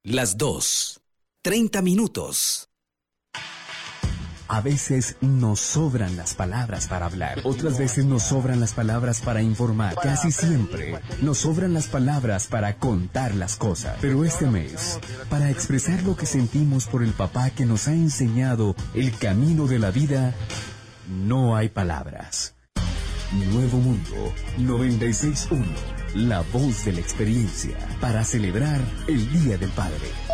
Las 2:30. A veces nos sobran las palabras para hablar, otras veces nos sobran las palabras para informar, casi siempre nos sobran las palabras para contar las cosas. Pero este mes, para expresar lo que sentimos por el papá que nos ha enseñado el camino de la vida, no hay palabras. Nuevo Mundo 96.1, la voz de la experiencia, para celebrar el Día del Padre.